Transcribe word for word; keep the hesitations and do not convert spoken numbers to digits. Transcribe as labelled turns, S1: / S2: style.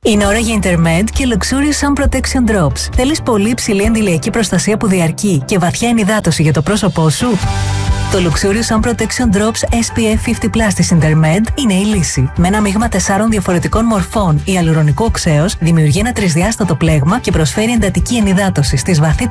S1: Είναι ώρα για Intermed και Luxurious Sun Protection Drops. Θέλεις πολύ υψηλή αντιλιακή προστασία που διαρκεί και βαθιά ενυδάτωση για το πρόσωπό σου? Το Luxurious Sun Protection Drops ες πι εφ πενήντα πλας της Intermed είναι η λύση. Με ένα μείγμα τεσσάρων διαφορετικών μορφών υαλουρονικού οξέως δημιουργεί ένα τρισδιάστατο πλέγμα και προσφέρει εντατική ενυδάτωση στις βαθύτερες